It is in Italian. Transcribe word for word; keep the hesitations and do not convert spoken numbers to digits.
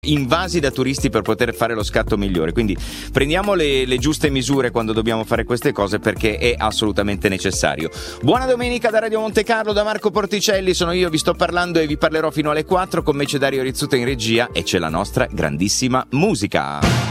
invasi da turisti per poter fare lo scatto migliore, quindi prendiamo le, le giuste misure quando dobbiamo fare queste cose, perché è assolutamente necessario. Buona domenica da Radio Monte Carlo, da Marco Porticelli, sono io, vi sto parlando e vi parlerò fino alle quattro, con me c'è Dario Rizzuto in regia e c'è la nostra grandissima musica.